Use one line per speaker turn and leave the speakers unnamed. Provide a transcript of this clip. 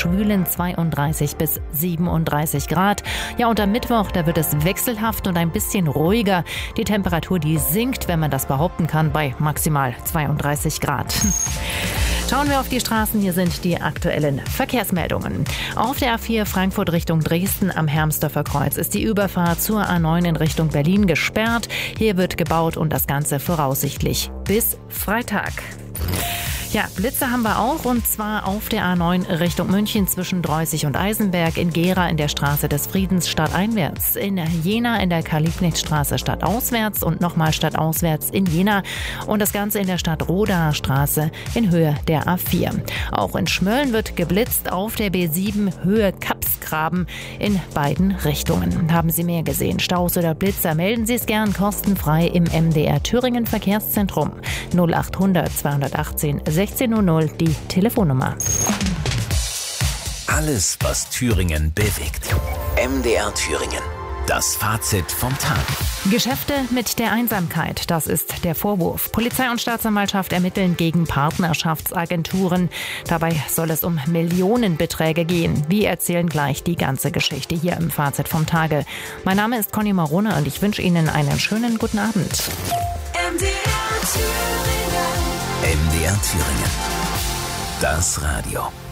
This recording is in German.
schwülen 32 bis 37 Grad. Ja, und am Mittwoch, da wird es wechselhaft und ein bisschen ruhiger. Die Temperatur, die sinkt, wenn man das behaupten kann, bei maximal 32 Grad. Schauen wir auf die Straßen. Hier sind die aktuellen Verkehrsmeldungen. Auf der A4 Frankfurt Richtung Dresden am Hermsdorfer Kreuz ist die Überfahrt zur A9 in Richtung Berlin gesperrt. Hier wird gebaut und das Ganze voraussichtlich bis Freitag. Ja, Blitze haben wir auch, und zwar auf der A9 Richtung München zwischen Dreußig und Eisenberg, in Gera in der Straße des Friedens stadteinwärts, in Jena in der Karl-Liebknecht-Straße stadtauswärts und nochmal stadtauswärts in Jena und das Ganze in der Stadt-Rodaer Straße in Höhe der A4. Auch in Schmölln wird geblitzt auf der B7 Höhe Kapsgraben in beiden Richtungen. Haben Sie mehr gesehen, Staus oder Blitzer, melden Sie es gern kostenfrei im MDR Thüringen Verkehrszentrum. 0800 218 1600 die Telefonnummer.
Alles, was Thüringen bewegt. MDR Thüringen. Das Fazit vom Tag.
Geschäfte mit der Einsamkeit, das ist der Vorwurf. Polizei und Staatsanwaltschaft ermitteln gegen Partnerschaftsagenturen. Dabei soll es um Millionenbeträge gehen. Wir erzählen gleich die ganze Geschichte hier im Fazit vom Tage. Mein Name ist Conny Marone und ich wünsche Ihnen einen schönen guten Abend.
MDR Thüringen. Das Radio.